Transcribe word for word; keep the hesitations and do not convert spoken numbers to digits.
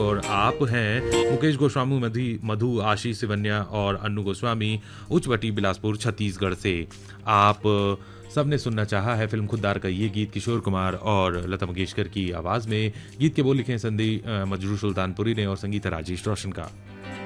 और आप हैं मुकेश गोस्वामी, मधु मधु आशीष सिवन्या और अन्नू गोस्वामी, उच्चवटी बिलासपुर छत्तीसगढ़ से। आप सबने सुनना चाहा है फिल्म खुद्दार का ये गीत किशोर कुमार और लता मंगेशकर की आवाज़ में। गीत के बोल लिखे हैं संदीप मजरू सुल्तानपुरी ने और संगीत है राजेश रोशन का।